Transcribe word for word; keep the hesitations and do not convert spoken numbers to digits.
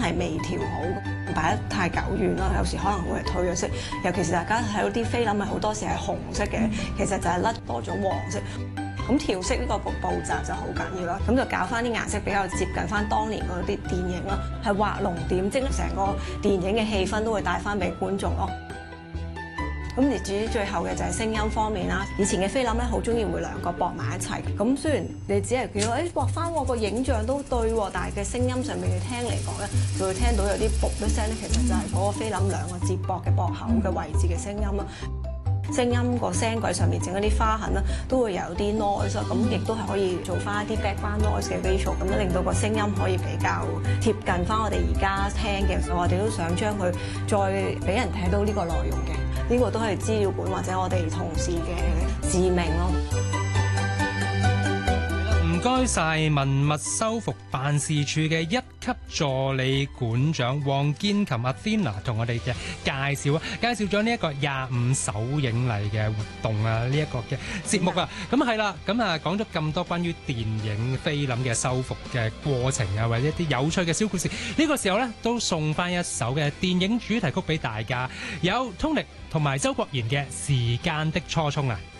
係未調好，擺得太久遠啦，有時可能會係褪咗色。尤其是大家睇到啲菲林係好多時係紅色嘅，其實就係甩多咗黃色。咁調色呢個步步驟就好緊要啦，咁就搞翻啲顏色比較接近翻當年嗰啲電影啦，係畫龍點睛，成個電影嘅氣氛都會帶翻俾觀眾咯。咁而至於最後嘅就係聲音方面啦，以前嘅菲林咧好中意會兩個駁埋一齊，咁雖然你只係見到誒駁翻我個影像都對喎，但係嘅聲音上面嘅聽嚟講咧，就會聽到有啲噗一聲咧，其實就係嗰個菲林兩個接駁嘅駁口嘅位置嘅聲音啦。聲音個聲軌上面整一啲花痕啦，都會有啲 noise，咁亦都係可以做翻一啲 background noise 嘅 visual，咁樣令到個聲音可以比較貼近翻我哋而家聽嘅。我哋都想將佢再俾人睇到呢個內容嘅，呢個都係資料館或者我哋同事嘅使命咯。 唔該晒文物修復辦事處嘅一級助理館長黃建琴 Athena 同我哋嘅介紹啊，介紹咗呢一個廿五首映禮嘅活動啊，呢、這、一個嘅節目啊，咁係啦，咁啊講咗咁多關於電影菲林嘅修復嘅過程啊，或者一啲有趣嘅小故事，呢、這個時候咧都送翻一首嘅電影主題曲俾大家，有 Tony 同埋周國賢嘅《時間的初衷》啊。